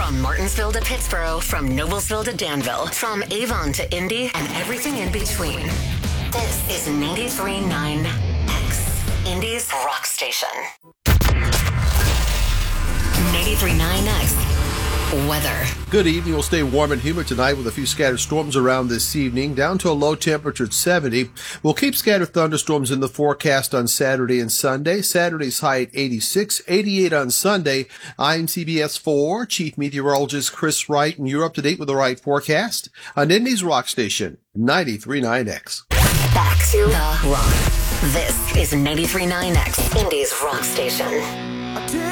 From Martinsville to Pittsburgh, from Noblesville to Danville, from Avon to Indy, and everything in between. This is 93.9X, Indy's rock station. 93.9X. Weather. Good evening. We'll stay warm and humid tonight with a few scattered storms around this evening, down to a low temperature at 70. We'll keep scattered thunderstorms in the forecast on Saturday and Sunday. Saturday's high at 86, 88 on Sunday. I'm CBS 4 Chief Meteorologist Chris Wright, and you're up to date with the right forecast on Indy's rock station, 93.9X. Back to the rock. This is 93.9X, Indy's rock station.